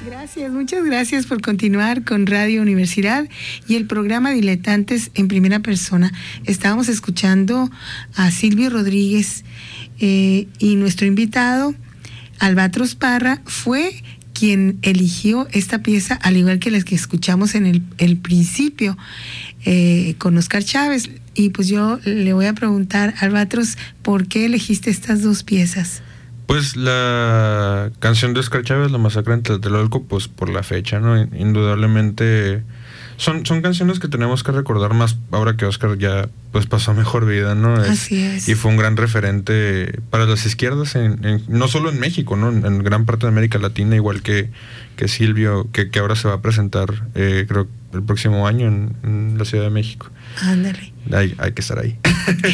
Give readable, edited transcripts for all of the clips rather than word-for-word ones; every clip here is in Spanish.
Gracias, muchas gracias por continuar con Radio Universidad y el programa Diletantes en Primera Persona. Estábamos escuchando a Silvio Rodríguez y nuestro invitado, Albatros Parra, fue quien eligió esta pieza, al igual que las que escuchamos en el principio con Oscar Chávez. Y pues yo le voy a preguntar, Albatros, ¿por qué elegiste estas dos piezas? Pues la canción de Oscar Chávez, La Masacre en Tlatelolco, pues por la fecha, ¿no? Indudablemente son canciones que tenemos que recordar más ahora que Oscar ya pues pasó mejor vida, ¿no? Así es. Y fue un gran referente para las izquierdas, no solo en México, ¿no? En gran parte de América Latina, igual que Silvio, que ahora se va a presentar, creo, el próximo año en la Ciudad de México. Ándale. Hay que estar ahí.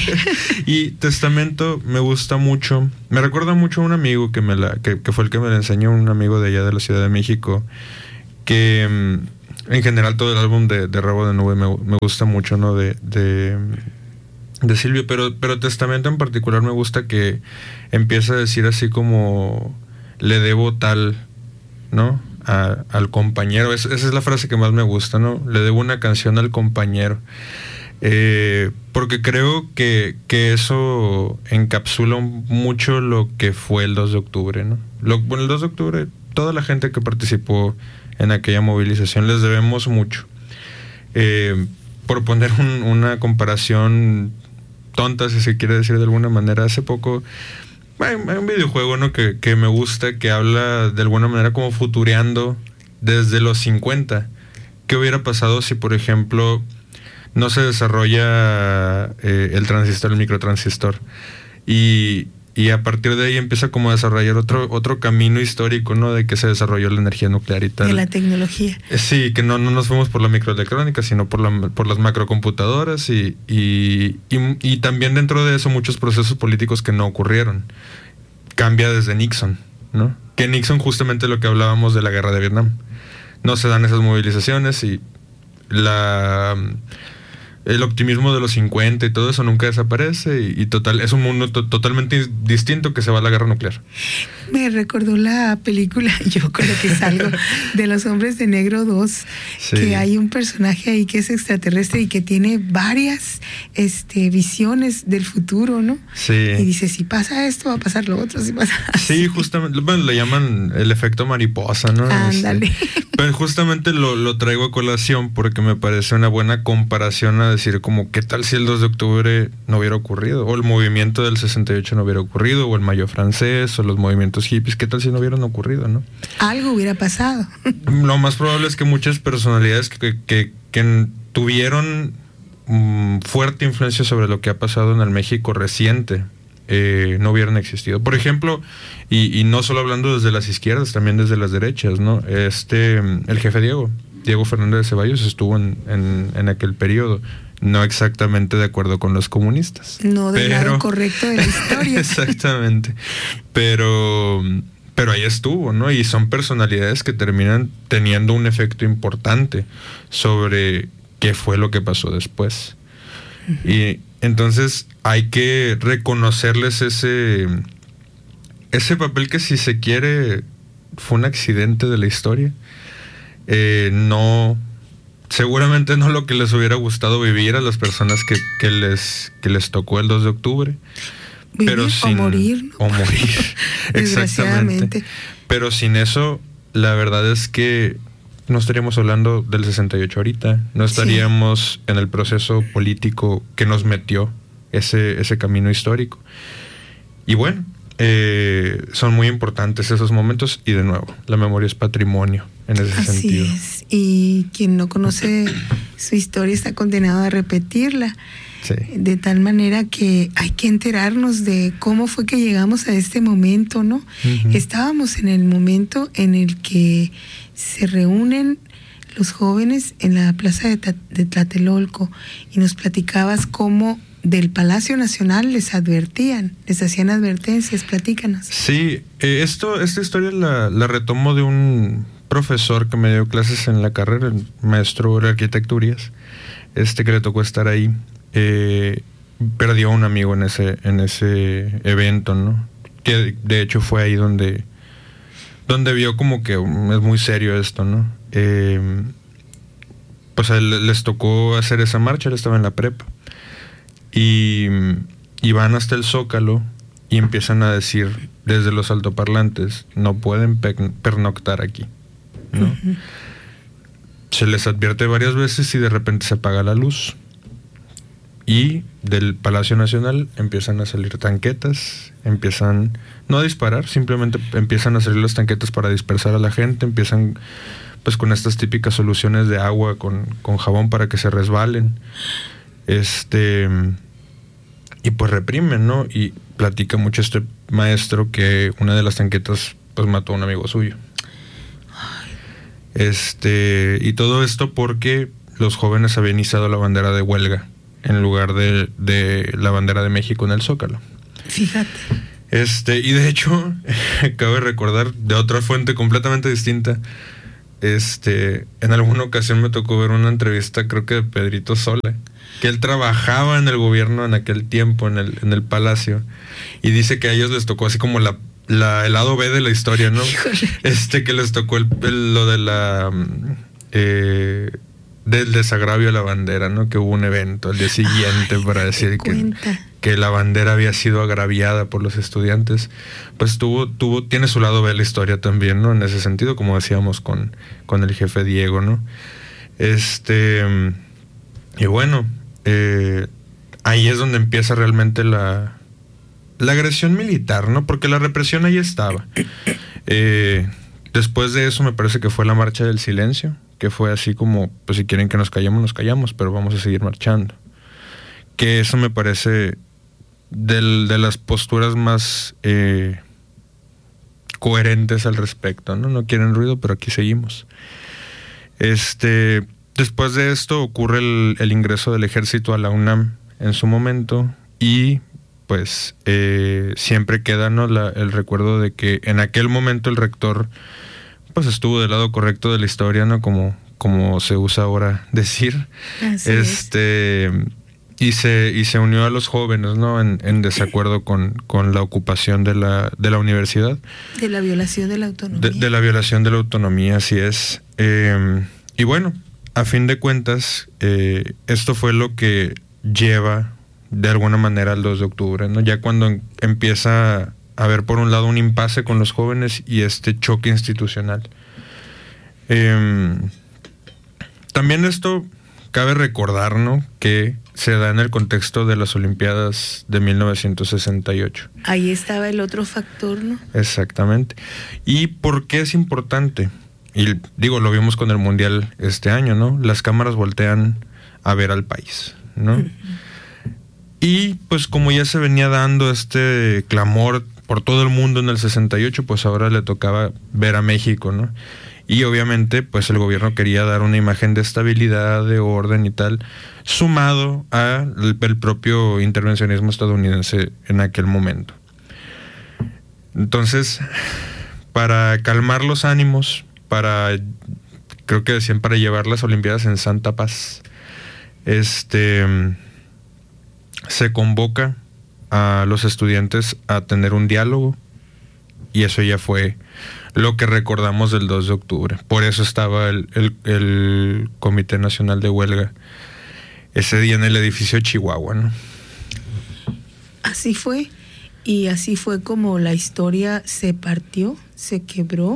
Y Testamento me gusta mucho. Me recuerda mucho a un amigo que fue el que me la enseñó, un amigo de allá de la Ciudad de México, que en general todo el álbum de Rabo de Nube me gusta mucho, ¿no? De Silvio, pero Testamento en particular me gusta que empieza a decir así como le debo tal, ¿no? Al compañero. Esa es la frase que más me gusta, ¿no? Le debo una canción al compañero. Porque creo que eso encapsula mucho lo que fue el 2 de octubre, ¿no? El 2 de octubre, toda la gente que participó en aquella movilización les debemos mucho. Por poner una comparación tonta, si se quiere decir de alguna manera, hace poco hay un videojuego, ¿no? que me gusta, que habla de alguna manera como futureando desde los 50. ¿Qué hubiera pasado si, por ejemplo, no se desarrolla el microtransistor? Y a partir de ahí empieza como a desarrollar otro camino histórico, ¿no? De que se desarrolló la energía nuclear y tal. De la tecnología. Sí, que no nos fuimos por la microelectrónica, sino por las macrocomputadoras y también dentro de eso muchos procesos políticos que no ocurrieron. Cambia desde Nixon, ¿no? Que Nixon, justamente lo que hablábamos de la guerra de Vietnam. No se dan esas movilizaciones y el optimismo de los 50 y todo eso nunca desaparece y es un mundo totalmente distinto que se va a la guerra nuclear. Me recordó la película, yo con lo que salgo, de Los Hombres de Negro 2, sí. Que hay un personaje ahí que es extraterrestre y que tiene varias visiones del futuro, ¿no? Sí. Y dice, si pasa esto, va a pasar lo otro, si pasa así. Sí, justamente, bueno, le llaman el efecto mariposa, ¿no? Ándale. Pero justamente lo traigo a colación porque me parece una buena comparación a decir como, ¿qué tal si el 2 de octubre no hubiera ocurrido? O el movimiento del 68 no hubiera ocurrido, o el Mayo francés, o los movimientos hippies, ¿qué tal si no hubieran ocurrido, no? Algo hubiera pasado. Lo más probable es que muchas personalidades que tuvieron fuerte influencia sobre lo que ha pasado en el México reciente no hubieran existido. Por ejemplo, y no solo hablando desde las izquierdas, también desde las derechas, ¿no? El jefe Diego Fernández de Ceballos estuvo en aquel periodo, no exactamente de acuerdo con los comunistas. No del lado correcto de la historia. Exactamente. Pero ahí estuvo, ¿no? Y son personalidades que terminan teniendo un efecto importante sobre qué fue lo que pasó después. Uh-huh. Y entonces hay que reconocerles ese papel que, si se quiere, fue un accidente de la historia. Seguramente no lo que les hubiera gustado vivir a las personas que les tocó el 2 de octubre. Vivir o morir, ¿no? O morir. Exactamente. Pero sin eso, la verdad es que no estaríamos hablando del 68 ahorita. No estaríamos en el proceso político que nos metió ese camino histórico. Y bueno, son muy importantes esos momentos. Y de nuevo, la memoria es patrimonio en ese sentido. Así es. Y quien no conoce su historia está condenado a repetirla. Sí. De tal manera que hay que enterarnos de cómo fue que llegamos a este momento, ¿no? Uh-huh. Estábamos en el momento en el que se reúnen los jóvenes en la plaza de Tlatelolco y nos platicabas cómo del Palacio Nacional les hacían advertencias. Platícanos. Sí, esta historia la retomo de un profesor que me dio clases en la carrera, el maestro de arquitecturas, que le tocó estar ahí. Perdió a un amigo en ese evento, ¿no? Que de hecho fue ahí donde donde vio como que es muy serio esto, ¿no? Pues a él les tocó hacer esa marcha, él estaba en la prepa. Y van hasta el Zócalo y empiezan a decir desde los altoparlantes, no pueden pernoctar aquí, ¿no? Uh-huh. Se les advierte varias veces y de repente se apaga la luz. Y del Palacio Nacional empiezan a salir tanquetas, empiezan no a disparar, simplemente empiezan a salir las tanquetas para dispersar a la gente, empiezan pues con estas típicas soluciones de agua con jabón para que se resbalen. Y pues reprimen, ¿no? Y platica mucho este maestro que una de las tanquetas pues mató a un amigo suyo. Y todo esto porque los jóvenes habían izado la bandera de huelga en lugar de la bandera de México en el Zócalo. Fíjate. Y de hecho, cabe recordar de otra fuente completamente distinta, en alguna ocasión me tocó ver una entrevista, creo que de Pedrito Sola, que él trabajaba en el gobierno en aquel tiempo, en el Palacio, y dice que a ellos les tocó así como el lado B de la historia, ¿no? Que les tocó lo de del desagravio de la bandera, ¿no? Que hubo un evento al día siguiente para decir que la bandera había sido agraviada por los estudiantes. Pues tiene su lado B la historia también, ¿no? En ese sentido, como decíamos con el jefe Diego, ¿no? Y bueno, ahí es donde empieza realmente la agresión militar, ¿no? Porque la represión ahí estaba. Después de eso me parece que fue la marcha del silencio, que fue así como, pues si quieren que nos callamos, pero vamos a seguir marchando. Que eso me parece de las posturas más coherentes al respecto, ¿no? No quieren ruido, pero aquí seguimos. Después de esto ocurre el ingreso del ejército a la UNAM en su momento y pues siempre queda, ¿no? el recuerdo de que en aquel momento el rector pues estuvo del lado correcto de la historia, ¿no? Como se usa ahora decir. Así es. Y se unió a los jóvenes, ¿no? En desacuerdo con la ocupación de la universidad. De la violación de la autonomía. De la violación de la autonomía, así es. Y bueno, a fin de cuentas, esto fue lo que lleva de alguna manera al 2 de octubre, ¿no? Ya cuando empieza a haber por un lado un impasse con los jóvenes y este choque institucional. También esto cabe recordar, ¿no? Que se da en el contexto de las Olimpiadas de 1968. Ahí estaba el otro factor, ¿no? Exactamente. ¿Y por qué es importante? Y digo, lo vimos con el Mundial este año, ¿no? Las cámaras voltean a ver al país, ¿no? Uh-huh. Y pues como ya se venía dando este clamor por todo el mundo en el 68, pues ahora le tocaba ver a México, ¿no? Y obviamente pues el gobierno quería dar una imagen de estabilidad, de orden y tal, sumado al propio intervencionismo estadounidense en aquel momento. Entonces, para calmar los ánimos, creo que decían para llevar las Olimpiadas en santa paz, se convoca a los estudiantes a tener un diálogo y eso ya fue lo que recordamos del 2 de octubre. Por eso estaba el Comité Nacional de Huelga ese día en el edificio Chihuahua, ¿no? Así fue, y así fue como la historia se partió, se quebró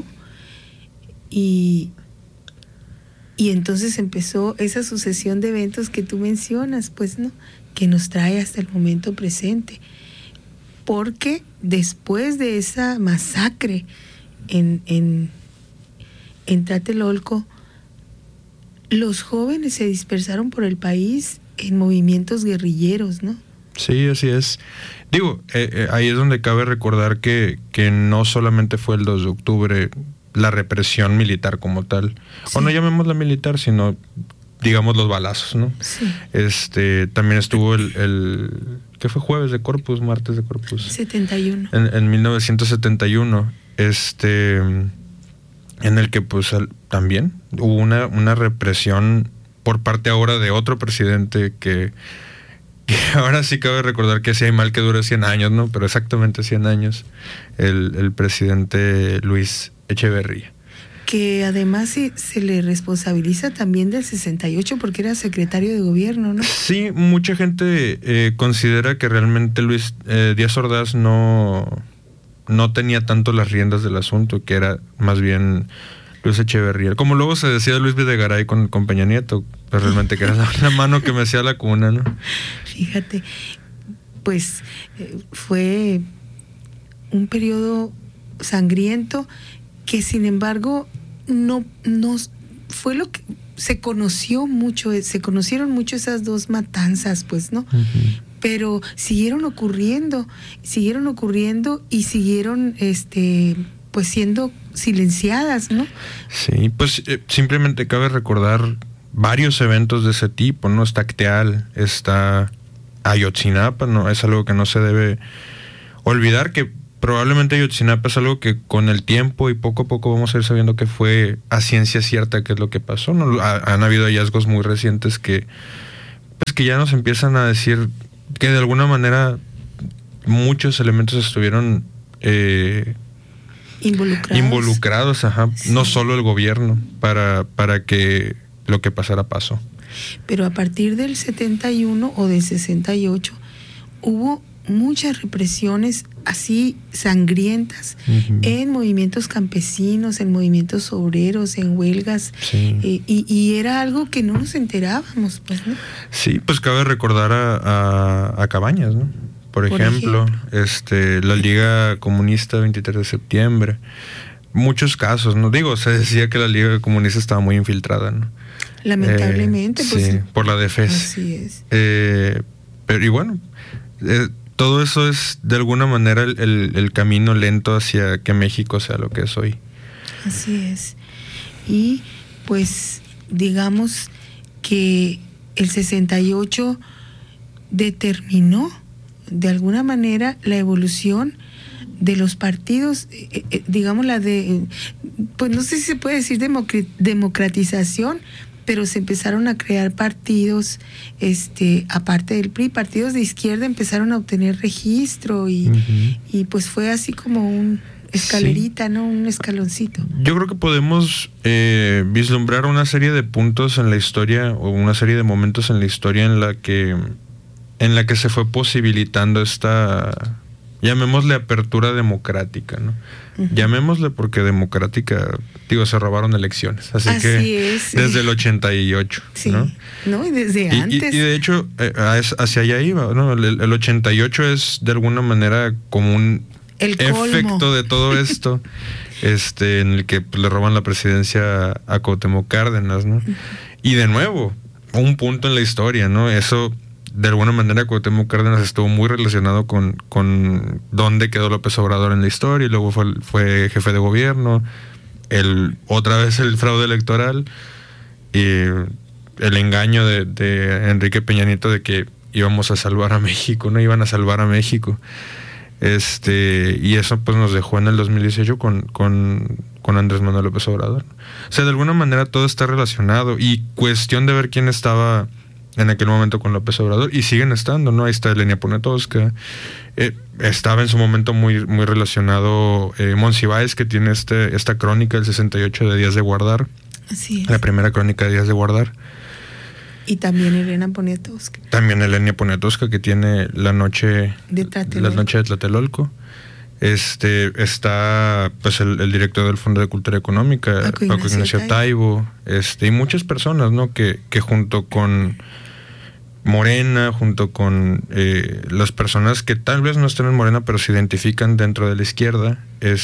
y entonces empezó esa sucesión de eventos que tú mencionas, pues, ¿no? Que nos trae hasta el momento presente. Porque después de esa masacre en Tlatelolco, los jóvenes se dispersaron por el país en movimientos guerrilleros, ¿no? Sí, así es. Digo, ahí es donde cabe recordar que no solamente fue el 2 de octubre la represión militar como tal, sí. O no llamémosla militar, sino digamos los balazos, ¿no? Sí. También estuvo ¿qué fue? Jueves de Corpus, martes de Corpus. 71. En 1971, en el que pues también hubo una represión por parte ahora de otro presidente que ahora sí cabe recordar que sí hay mal que dura 100 años, ¿no? Pero exactamente 100 años, el presidente Luis Echeverría. Que además se le responsabiliza también del 68 porque era secretario de gobierno, ¿no? Sí, mucha gente considera que realmente Luis Díaz Ordaz no tenía tanto las riendas del asunto, que era más bien Luis Echeverría. Como luego se decía Luis Videgaray con Peña Nieto, pero realmente que era la mano que me hacía la cuna, ¿no? Fíjate, pues fue un periodo sangriento que sin embargo no fue lo que se conocieron mucho esas dos matanzas, pues, ¿no? Uh-huh. Pero siguieron ocurriendo y siguieron pues siendo silenciadas, ¿no? Sí, pues simplemente cabe recordar varios eventos de ese tipo, ¿no? Está Acteal, está Ayotzinapa, ¿no? Es algo que no se debe olvidar, que probablemente Ayotzinapa es algo que con el tiempo y poco a poco vamos a ir sabiendo que fue a ciencia cierta qué es lo que pasó, ¿no? Han habido hallazgos muy recientes que ya nos empiezan a decir que de alguna manera muchos elementos estuvieron involucrados, ajá, sí. No solo el gobierno, para que lo que pasara pasó. Pero a partir del 71 o del 68 hubo muchas represiones así sangrientas, uh-huh, en movimientos campesinos, en movimientos obreros, en huelgas, sí. Y era algo que no nos enterábamos, pues, ¿no? Sí, pues cabe recordar a Cabañas, ¿no? Por ejemplo, la Liga Comunista 23 de septiembre, muchos casos, ¿no? Digo, se decía que la Liga Comunista estaba muy infiltrada, ¿no? Lamentablemente, pues. Sí, por la DEFES. Así es. Pero, y bueno, todo eso es de alguna manera el camino lento hacia que México sea lo que es hoy. Así es. Y pues digamos que el 68 determinó de alguna manera la evolución de los partidos, digamos pues no sé si se puede decir democratización, pero se empezaron a crear partidos, aparte del PRI, partidos de izquierda empezaron a obtener registro y, uh-huh, y pues fue así como un escalerita, sí, ¿no? Un escaloncito. Yo creo que podemos vislumbrar una serie de puntos en la historia o una serie de momentos en la historia en la que se fue posibilitando esta, llamémosle, apertura democrática, ¿no? Uh-huh. Llamémosle porque democrática, digo, se robaron elecciones. Así que es, desde el 88, sí, ¿no? No, y desde antes. Y de hecho, hacia allá iba, ¿no? El 88 es de alguna manera como un efecto de todo esto, en el que le roban la presidencia a Cuauhtémoc Cárdenas, ¿no? Uh-huh. Y de nuevo, un punto en la historia, ¿no? Eso, de alguna manera, Cuauhtémoc Cárdenas estuvo muy relacionado con dónde quedó López Obrador en la historia, y luego fue jefe de gobierno, otra vez el fraude electoral, y el engaño de Enrique Peña Nieto de que íbamos a salvar a México, no iban a salvar a México. Y eso pues nos dejó en el 2018 con Andrés Manuel López Obrador. O sea, de alguna manera todo está relacionado, y cuestión de ver quién estaba en aquel momento con López Obrador, y siguen estando, ¿no? Ahí está Elenia Poniatowska, estaba en su momento muy, muy relacionado Monsiváis, que tiene esta crónica del 68 de Días de Guardar. Así es. La primera crónica de Días de Guardar. Y también Elena Poniatowska. También Elenia Poniatowska, que tiene La Noche de Tlatelolco. Está pues el director del Fondo de Cultura Económica, Paco Ignacio Taibo, y muchas personas, ¿no? Que junto con Morena, junto con las personas que tal vez no estén en Morena, pero se identifican dentro de la izquierda,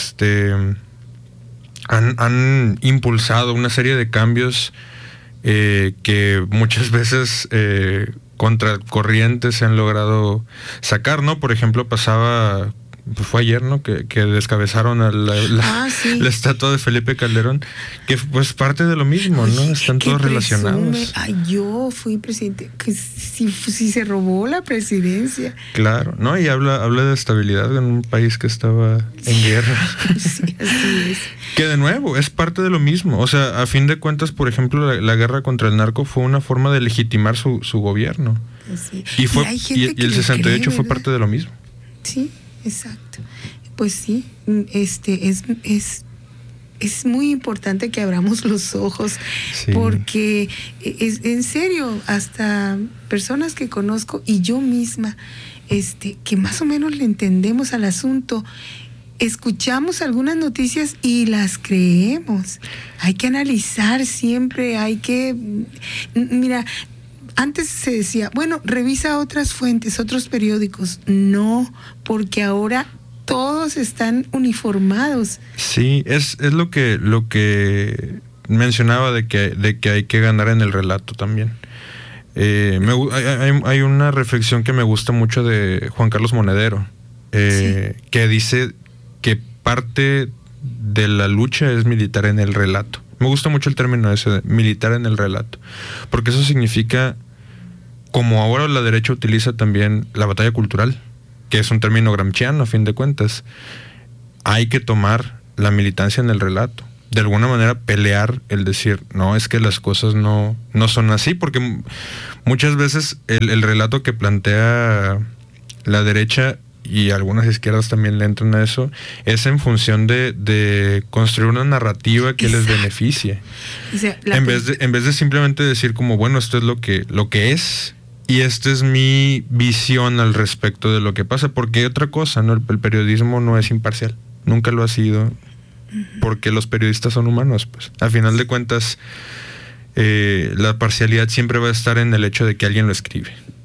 han impulsado una serie de cambios que muchas veces contracorrientes se han logrado sacar, ¿no? Por ejemplo, fue ayer, ¿no? Que descabezaron a la estatua de Felipe Calderón, que pues parte de lo mismo, ¿no? Están todos relacionados. Yo fui presidente, que si se robó la presidencia. Claro, ¿no? Y habla de estabilidad en un país que estaba en guerra. Sí, así es. Que de nuevo, es parte de lo mismo. O sea, a fin de cuentas, por ejemplo, la guerra contra el narco fue una forma de legitimar su gobierno. Sí. Y el 68 fue parte de lo mismo. Sí. Exacto. Pues sí, es es muy importante que abramos los ojos, porque es en serio, hasta personas que conozco y yo misma, que más o menos le entendemos al asunto, escuchamos algunas noticias y las creemos. Hay que analizar siempre, mira, antes se decía, bueno, revisa otras fuentes, otros periódicos. No, porque ahora todos están uniformados. Sí, es lo que mencionaba de que hay que ganar en el relato también. Hay una reflexión que me gusta mucho de Juan Carlos Monedero, que dice que parte de la lucha es militar en el relato. Me gusta mucho el término ese de militar en el relato, porque eso significa, como ahora la derecha utiliza también la batalla cultural, que es un término gramsciano a fin de cuentas, hay que tomar la militancia en el relato. De alguna manera pelear el decir, no, es que las cosas no son así, porque muchas veces el relato que plantea la derecha, y algunas izquierdas también le entran a eso, es en función de construir una narrativa que les beneficie. O sea, en vez de simplemente decir como, bueno, esto es lo que es, y esta es mi visión al respecto de lo que pasa, porque otra cosa, ¿no? El periodismo no es imparcial, nunca lo ha sido, porque los periodistas son humanos, pues. A final de cuentas, la parcialidad siempre va a estar en el hecho de que alguien lo escribe.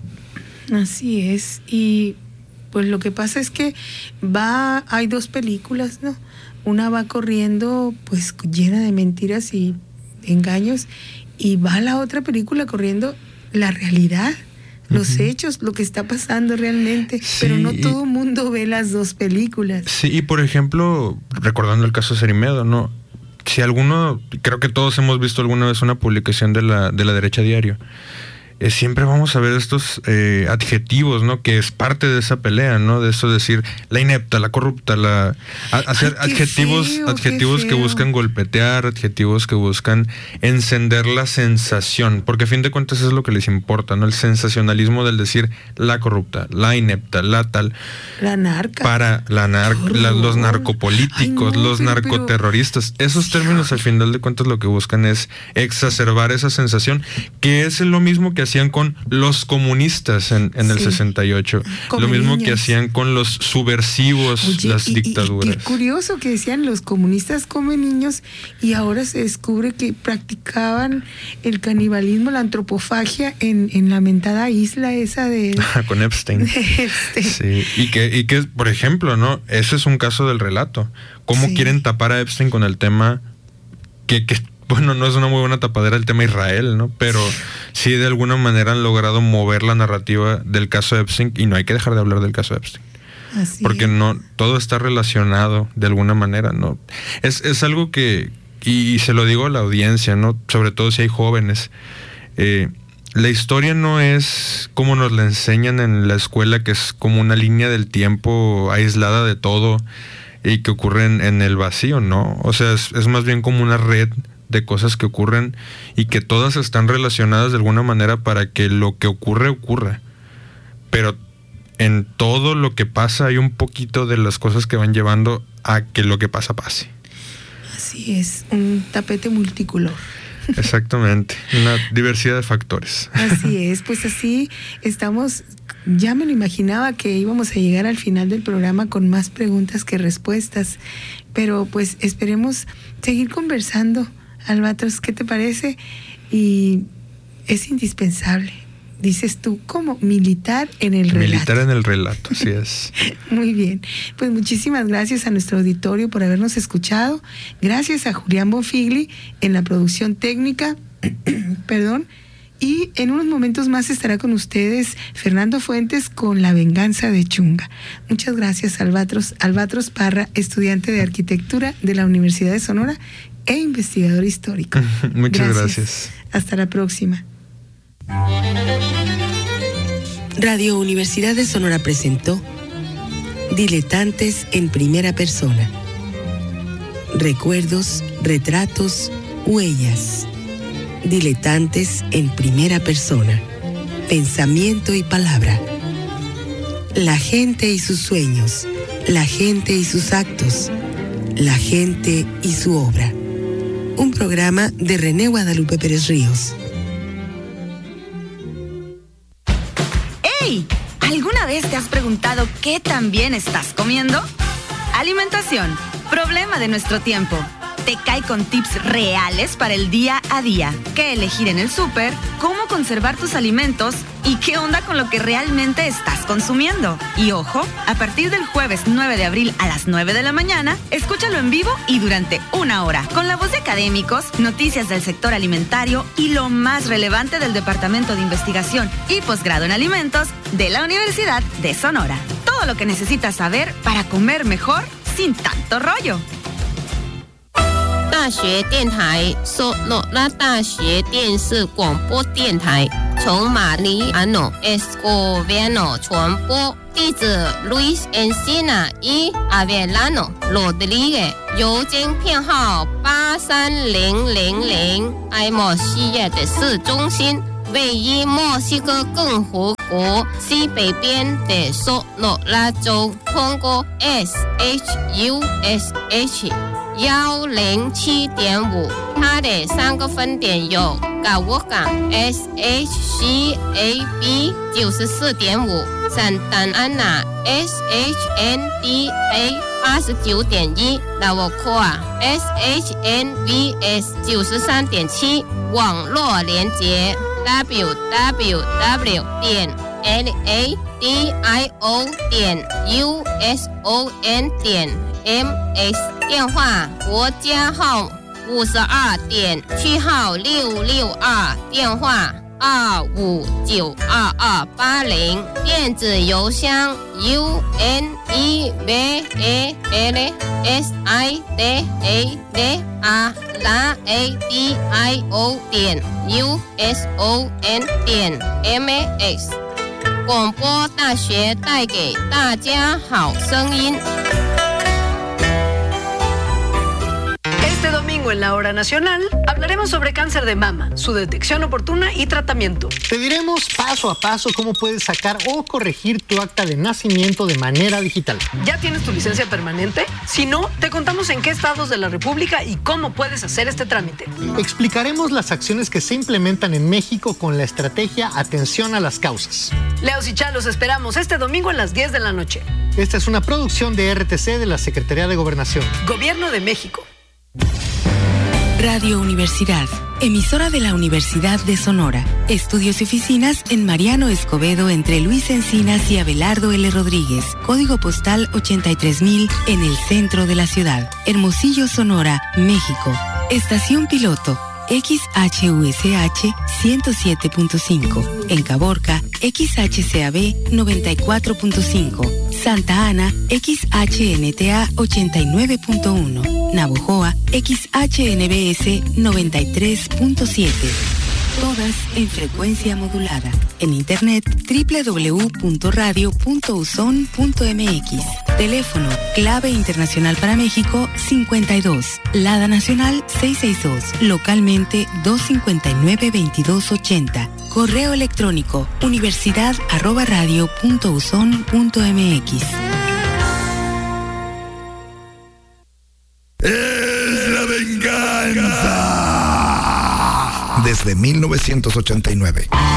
Así es, y pues lo que pasa es que hay dos películas, ¿no? Una va corriendo pues llena de mentiras y engaños, y va la otra película corriendo la realidad, los hechos, lo que está pasando realmente, pero no todo el mundo ve las dos películas. Sí, y por ejemplo, recordando el caso de Cerimedo, ¿no? Si alguno, creo que todos hemos visto alguna vez una publicación de la derecha diario, siempre vamos a ver estos adjetivos, ¿no? Que es parte de esa pelea, ¿no? De eso decir la inepta, la corrupta, hacer adjetivos que buscan golpetear, adjetivos que buscan encender la sensación, porque a fin de cuentas es lo que les importa, ¿no? El sensacionalismo del decir la corrupta, la inepta, la tal. La narca. Para los narcopolíticos, los narcoterroristas. Esos términos al final de cuentas lo que buscan es exacerbar esa sensación, que es lo mismo que hacían con los comunistas en el 68, lo mismo que hacían con los subversivos, las dictaduras. Y qué curioso que decían los comunistas comen niños, y ahora se descubre que practicaban el canibalismo, la antropofagia en la mentada isla esa de... con Epstein. Sí, y que, por ejemplo, ¿no? Ese es un caso del relato. ¿Cómo quieren tapar a Epstein con el tema que bueno, no es una muy buena tapadera el tema Israel, ¿no? Pero sí de alguna manera han logrado mover la narrativa del caso Epstein, y no hay que dejar de hablar del caso Epstein. Así porque es. No, todo está relacionado de alguna manera, ¿no? Es algo que, y se lo digo a la audiencia, ¿no? Sobre todo si hay jóvenes. La historia no es como nos la enseñan en la escuela, que es como una línea del tiempo aislada de todo y que ocurre en el vacío, ¿no? O sea, es más bien como una red de cosas que ocurren y que todas están relacionadas de alguna manera para que lo que ocurra. Pero en todo lo que pasa hay un poquito de las cosas que van llevando a que lo que pase. Así es, un tapete multicolor. Exactamente, una diversidad de factores. Así es, pues así estamos. Ya me lo imaginaba que íbamos a llegar al final del programa con más preguntas que respuestas, pero pues esperemos seguir conversando. Albatros, ¿qué te parece? Y es indispensable, dices tú, como militar en el relato. Militar en el relato, así es. Muy bien, pues muchísimas gracias a nuestro auditorio por habernos escuchado. Gracias a Julián Bonfigli en la producción técnica, perdón. Y en unos momentos más estará con ustedes Fernando Fuentes con La venganza de Chunga. Muchas gracias, Albatros Parra, estudiante de arquitectura de la Universidad de Sonora e investigador histórico. Muchas gracias. Hasta la próxima. Radio Universidad de Sonora presentó Diletantes en primera persona. Recuerdos, retratos, huellas. Diletantes en primera persona. Pensamiento y palabra. La gente y sus sueños. La gente y sus actos. la gente y su obra. Un programa de René Guadalupe Pérez Ríos. ¡Hey! ¿Alguna vez te has preguntado qué tan bien estás comiendo? Alimentación, problema de nuestro tiempo. Te cae con tips reales para el día a día. ¿Qué elegir en el súper? ¿Cómo conservar tus alimentos? ¿Y qué onda con lo que realmente estás consumiendo? Y ojo, a partir del jueves 9 de abril a las 9 de la mañana, escúchalo en vivo y durante 1 hora, con la voz de académicos, noticias del sector alimentario y lo más relevante del Departamento de Investigación y Posgrado en Alimentos de la Universidad de Sonora. Todo lo que necesitas saber para comer mejor sin tanto rollo. 大学电台 Sonora 大学电视广播电台 从 Mariano Escoviano 传播，地址 Luis Encina y Avelano Rodríguez， 邮件编号83000， 爱莫西亚的市中心，位于墨西哥共和国西北边的索诺拉州，通过 SHUSH107.5， 它的3个分点有高沃港 SHCAB 94.5， Santa Ana SHNDA 89.1， 拉沃库尔 SHNVS 93.7， 网络连接 www.ladio.uson.ms， 电话国家号52.7号662，电话2592280，电子邮箱 UNEVALSIDARADIO.USON.MX， 广播大学带给大家好声音。 Este domingo en la Hora Nacional hablaremos sobre cáncer de mama, su detección oportuna y tratamiento. Te diremos paso a paso cómo puedes sacar o corregir tu acta de nacimiento de manera digital. ¿Ya tienes tu licencia permanente? Si no, te contamos en qué estados de la República y cómo puedes hacer este trámite. Explicaremos las acciones que se implementan en México con la estrategia Atención a las Causas. Leos y Chalos esperamos este domingo a las 10 de la noche. Esta es una producción de RTC de la Secretaría de Gobernación. Gobierno de México. Radio Universidad, emisora de la Universidad de Sonora. Estudios y oficinas en Mariano Escobedo entre Luis Encinas y Abelardo L. Rodríguez. Código postal 83000 en el centro de la ciudad. Hermosillo, Sonora, México. Estación piloto XHUSH 107.5. En Caborca, XHCAB 94.5. Santa Ana, XHNTA 89.1. Navojoa, XHNBS 93.7. Todas en frecuencia modulada. En internet www.radio.uson.mx. Teléfono clave internacional para México 52. Lada nacional 662. Localmente 259-2280. Correo electrónico universidad@radio.uson.mx. ¡Es la venganza! Desde 1989.